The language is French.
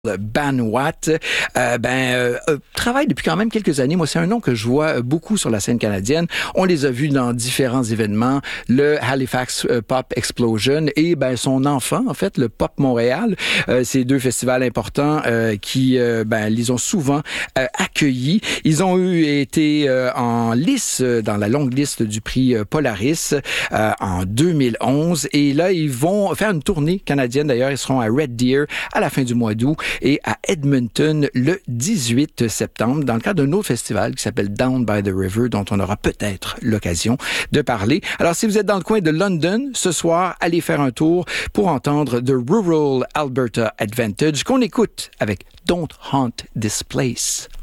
Banwat, travaille depuis quand même quelques années. Moi, c'est un nom que je vois beaucoup sur la scène canadienne. On les a vus dans différents événements, le Halifax Pop Explosion et son enfant, en fait, le Pop Montréal. Ces deux festivals importants qui les ont souvent accueillis. Ils ont été en lice dans la longue liste du prix Polaris en 2011 et là, ils vont faire une tournée canadienne. D'ailleurs, ils seront à Red Deer à la fin du mois d'août et à Edmonton le 18 septembre dans le cadre d'un autre festival qui s'appelle Down by the River dont on aura peut-être l'occasion de parler. Alors, si vous êtes dans le coin de London ce soir, allez faire un tour pour entendre The Rural Alberta Advantage qu'on écoute avec Don't Haunt This Place.